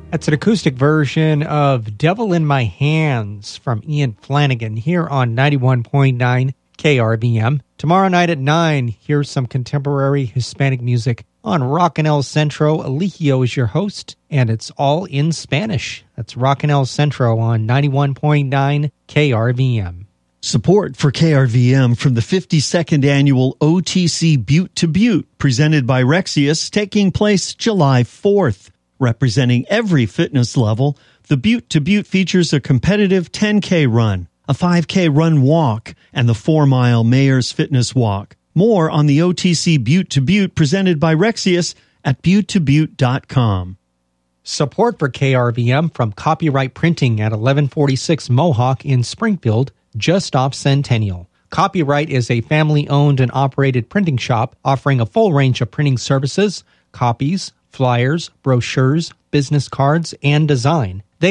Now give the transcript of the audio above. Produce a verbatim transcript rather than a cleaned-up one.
That's an acoustic version of Devil in My Hands from Ian Flanagan here on ninety-one point nine K R V M. Tomorrow night at nine, here's some contemporary Hispanic music on Rockin' El Centro. Eligio is your host, and it's all in Spanish. That's Rockin' El Centro on ninety-one point nine K R V M. Support for K R V M from the fifty-second Annual O T C Butte to Butte, presented by Rexius, taking place July fourth. Representing every fitness level, the Butte to Butte features a competitive ten K run, a five K run walk, and the four mile Mayor's Fitness Walk. More on the O T C Butte to Butte presented by Rexius at butte to butte dot com. Support for K R V M from Copyright Printing at eleven forty-six Mohawk in Springfield, just off Centennial. Copyright is a family-owned and operated printing shop offering a full range of printing services, copies, flyers, brochures, business cards, and design. They